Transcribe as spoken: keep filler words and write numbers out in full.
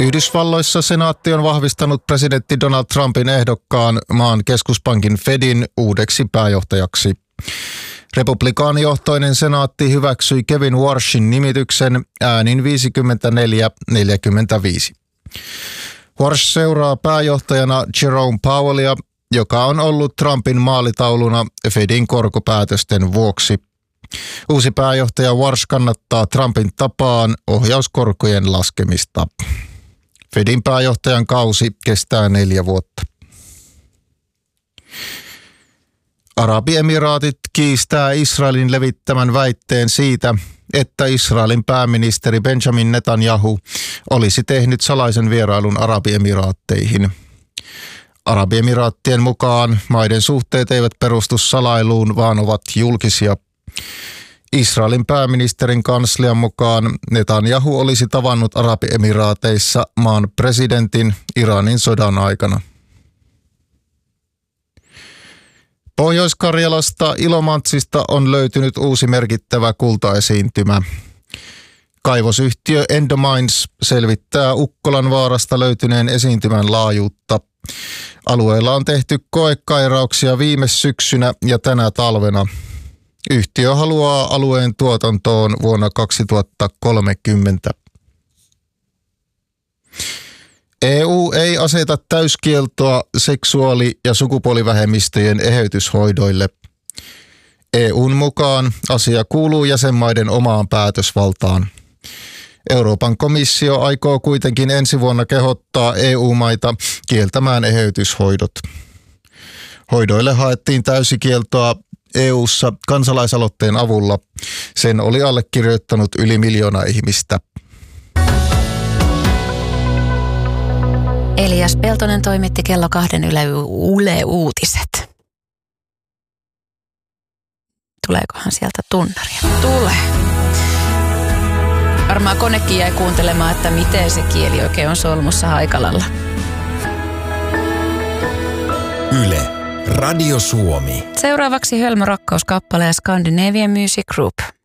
Yhdysvalloissa senaatti on vahvistanut presidentti Donald Trumpin ehdokkaan maan keskuspankin Fedin uudeksi pääjohtajaksi. Republikaanijohtoinen senaatti hyväksyi Kevin Warshin nimityksen äänin viisikymmentäneljä neljäkymmentäviisi. Warsh seuraa pääjohtajana Jerome Powellia, joka on ollut Trumpin maalitauluna Fedin korkopäätösten vuoksi. Uusi pääjohtaja Warsh kannattaa Trumpin tapaan ohjauskorkojen laskemista. Fedin pääjohtajan kausi kestää neljä vuotta. Arabiemiraatit kiistää Israelin levittämän väitteen siitä, että Israelin pääministeri Benjamin Netanyahu olisi tehnyt salaisen vierailun Arabiemiraatteihin. Arabiemiraattien mukaan maiden suhteet eivät perustu salailuun, vaan ovat julkisia. Israelin pääministerin kanslian mukaan Netanyahu olisi tavannut Arabiemiraateissa maan presidentin Iranin sodan aikana. Pohjois-Karjalasta Ilomantsista on löytynyt uusi merkittävä kultaesiintymä. Kaivosyhtiö Endomines selvittää Ukkolanvaarasta löytyneen esiintymän laajuutta. Alueella on tehty koekairauksia viime syksynä ja tänä talvena. Yhtiö haluaa alueen tuotantoon vuonna kaksituhattakolmekymmentä. E U ei aseta täyskieltoa seksuaali- ja sukupuolivähemmistöjen eheytyshoidoille. E U:n mukaan asia kuuluu jäsenmaiden omaan päätösvaltaan. Euroopan komissio aikoo kuitenkin ensi vuonna kehottaa E U-maita kieltämään eheytyshoidot. Hoidoille haettiin täysikieltoa E U:ssa kansalaisaloitteen avulla. Sen oli allekirjoittanut yli miljoona ihmistä. Elias Peltonen toimitti kello kahden Yle, Yle Uutiset. Tuleekohan sieltä tunnaria? Tulee. Varmaan konekin jäi kuuntelemaan, että miten se kieli oikein on solmussa Haikalalla. Yle, Radio Suomi. Seuraavaksi Hölmö rakkauskappale ja Scandinavian Music Group.